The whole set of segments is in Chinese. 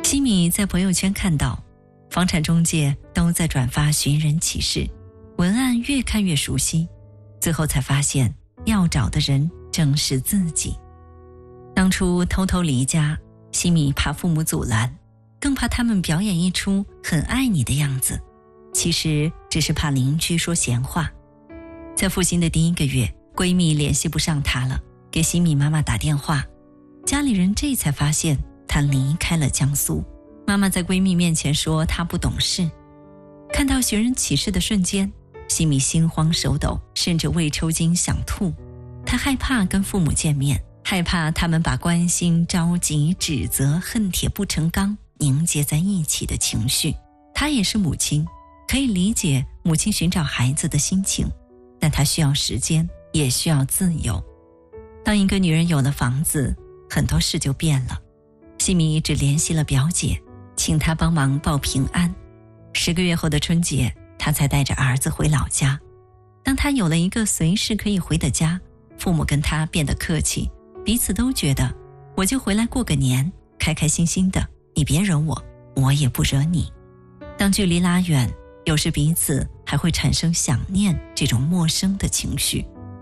西米在朋友圈看到，房产中介都在转发寻人启事，文案越看越熟悉，最后才发现要找的人正是自己。当初偷偷离家，西米怕父母阻拦，更怕他们表演一出很爱你的样子，其实只是怕邻居说闲话。在复兴的第1个月，闺蜜联系不上她了，给西米妈妈打电话，家里人这才发现她离开了江苏。妈妈在闺蜜面前说她不懂事。看到寻人启事的瞬间，西米心慌手抖，甚至胃抽筋想吐。她害怕跟父母见面，害怕他们把关心、着急、指责、恨铁不成钢凝结在一起的情绪。她也是母亲，可以理解母亲寻找孩子的心情，但她需要时间，也需要自由。当一个女人有了房子，很多事就变了。西米一直联系了表姐，请她帮忙报平安。10个月后的春节，她才带着儿子回老家。当她有了一个随时可以回的家，父母跟她变得客气，彼此都觉得我就回来过个年，开开心心的，你别惹我，我也不惹你。当距离拉远，有时彼此还会产生想念这种陌生的情绪。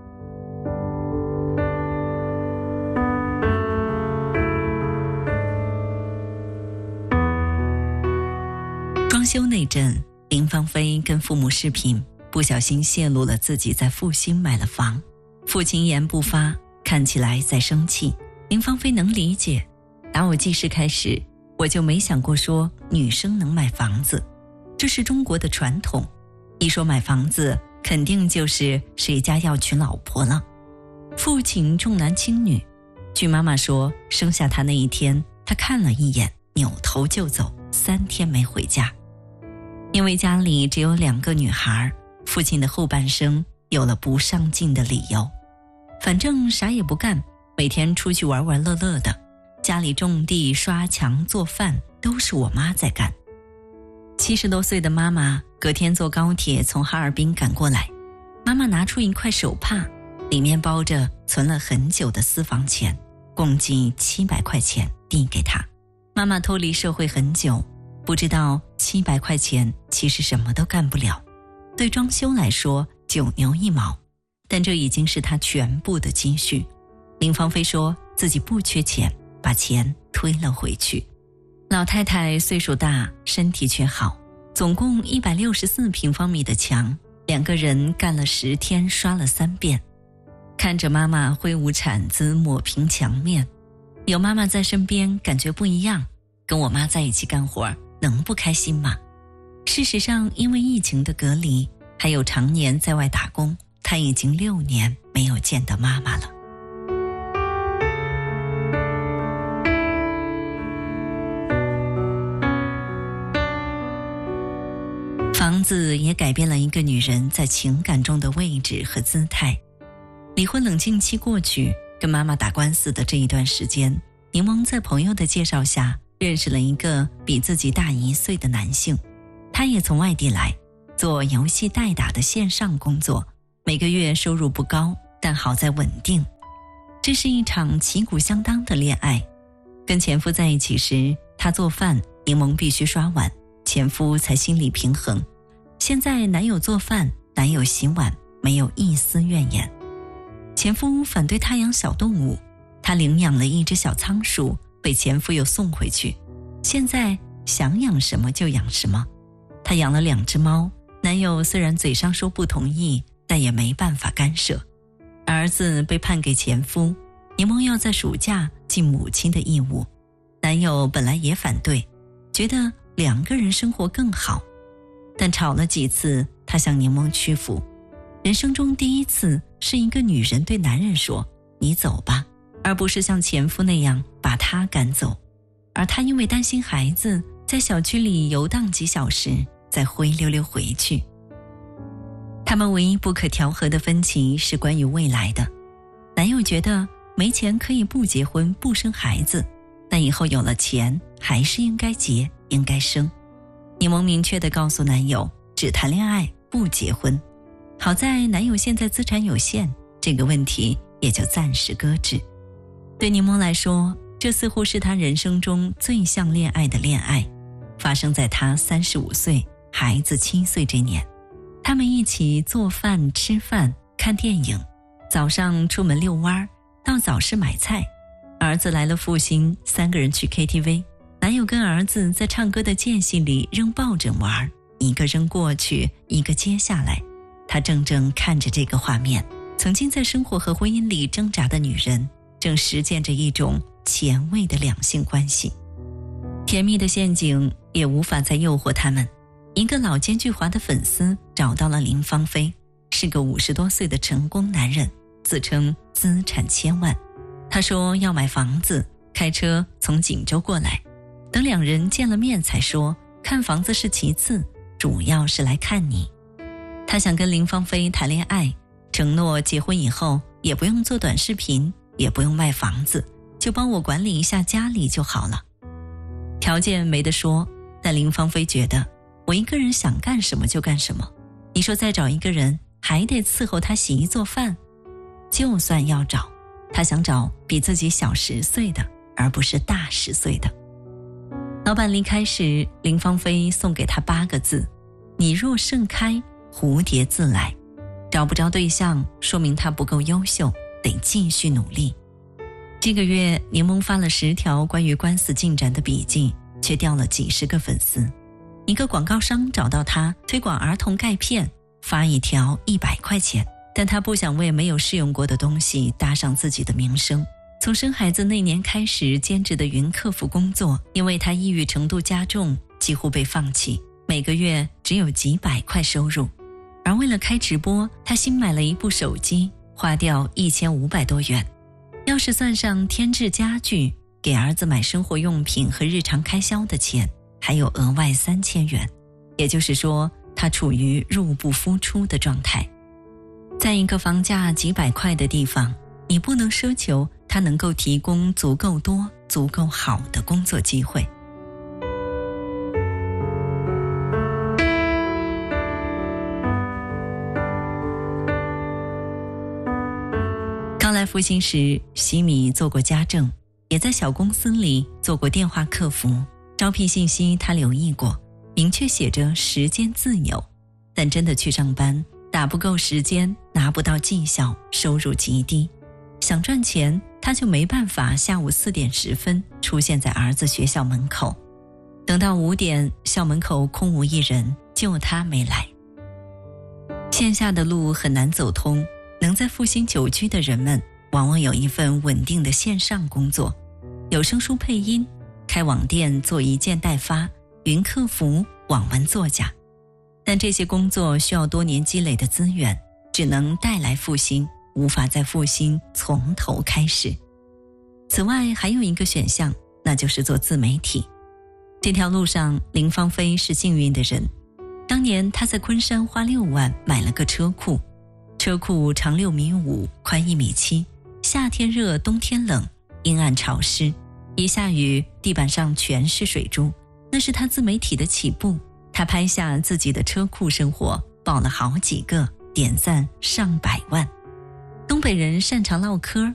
装修那阵，林芳菲跟父母视频，不小心泄露了自己在复兴买了房。父亲一言不发，看起来在生气。林芳菲能理解，打我记事开始，我就没想过说女生能买房子，这是中国的传统。一说买房子，肯定就是谁家要娶老婆了。父亲重男轻女，据妈妈说，生下他那一天，他看了一眼，扭头就走，3天没回家。因为家里只有2个女孩，父亲的后半生有了不上进的理由。反正啥也不干，每天出去玩玩乐乐的，家里种地、刷墙、做饭都是我妈在干。70多岁的妈妈隔天坐高铁从哈尔滨赶过来，妈妈拿出一块手帕，里面包着存了很久的私房钱，共计700块钱递给她。妈妈脱离社会很久，不知道700块钱其实什么都干不了，对装修来说9牛1毛，但这已经是她全部的积蓄。林芳菲说自己不缺钱，把钱推了回去。老太太岁数大，身体却好，总共164平方米的墙，2个人干了10天，刷了3遍。看着妈妈挥舞铲子抹平墙面，有妈妈在身边感觉不一样，跟我妈在一起干活能不开心吗？事实上，因为疫情的隔离，还有常年在外打工，她已经6年没有见到妈妈了。房子也改变了一个女人在情感中的位置和姿态。离婚冷静期过去，跟妈妈打官司的这一段时间，柠檬在朋友的介绍下认识了一个比自己大1岁的男性。他也从外地来，做游戏代打的线上工作，每个月收入不高，但好在稳定。这是一场旗鼓相当的恋爱。跟前夫在一起时，他做饭，柠檬必须刷碗，前夫才心理平衡。现在男友做饭，男友洗碗，没有一丝怨言。前夫反对他养小动物，他领养了一只小仓鼠，被前夫又送回去。现在想养什么就养什么。他养了2只猫，男友虽然嘴上说不同意，但也没办法干涉。儿子被判给前夫，柠檬要在暑假尽母亲的义务。男友本来也反对，觉得2个人生活更好，但吵了几次，他向柠檬屈服。人生中第1次是一个女人对男人说你走吧，而不是像前夫那样把他赶走。而他因为担心孩子，在小区里游荡几小时，再灰溜溜回去。他们唯一不可调和的分歧是关于未来的。男友觉得没钱可以不结婚不生孩子，但以后有了钱还是应该结应该生。柠檬明确地告诉男友，只谈恋爱不结婚。好在男友现在资产有限，这个问题也就暂时搁置。对柠檬来说，这这似乎是他人生中最像恋爱的恋爱，发生在他35岁孩子7岁这年。他们一起做饭吃饭看电影，早上出门遛弯，到早市买菜，儿子来了复兴，3个人去 KTV， 男友跟儿子在唱歌的间隙里扔抱枕玩，一个扔过去，一个接下来。他怔怔看着这个画面，曾经在生活和婚姻里挣扎的女人，正实践着一种前卫的两性关系。甜蜜的陷阱也无法再诱惑他们。一个老奸巨猾的粉丝找到了林芳菲，是个50多岁的成功男人，自称资产千万。他说要买房子，开车从锦州过来。等两人见了面才说，看房子是其次，主要是来看你。他想跟林芳菲谈恋爱，承诺结婚以后也不用做短视频，也不用卖房子，就帮我管理一下家里就好了。条件没得说，但林芳菲觉得我一个人想干什么就干什么，你说再找一个人还得伺候他洗衣做饭，就算要找，他想找比自己小10岁的，而不是大10岁的。老板离开时，林芳菲送给他8个字：你若盛开，蝴蝶自来。找不着对象，说明他不够优秀，得继续努力。这个月，柠檬发了10条关于官司进展的笔记，却掉了几十个粉丝。一个广告商找到他推广儿童钙片，发一条100块钱，但他不想为没有试用过的东西搭上自己的名声。从生孩子那年开始兼职的云客服工作，因为他抑郁程度加重，几乎被放弃，每个月只有几百块收入。而为了开直播，他新买了一部手机，花掉1500多元。要是算上添置家具、给儿子买生活用品和日常开销的钱，还有额外3000元。也就是说，他处于入不敷出的状态。在一个房价几百块的地方，你不能奢求他能够提供足够多、足够好的工作机会。刚来复兴时，西米做过家政，也在小公司里做过电话客服。招聘信息他留意过，明确写着时间自由，但真的去上班，打不够时间，拿不到绩效，收入极低。想赚钱，他就没办法下午4点10分出现在儿子学校门口。等到5点，校门口空无一人，就他没来。线下的路很难走通，能在复兴久居的人们往往有一份稳定的线上工作，有声书配音，开网店做一件代发，云客服，网文作家。但这些工作需要多年积累的资源，只能带来复兴，无法在复兴从头开始。此外还有一个选项，那就是做自媒体。这条路上林芳菲是幸运的人。当年她在昆山花6万买了个车库，车库长6.5米，宽1.7米，夏天热，冬天冷，阴暗潮湿，一下雨地板上全是水珠。那是她自媒体的起步。她拍下自己的车库生活，爆了好几个，点赞上百万。东北人擅长唠嗑，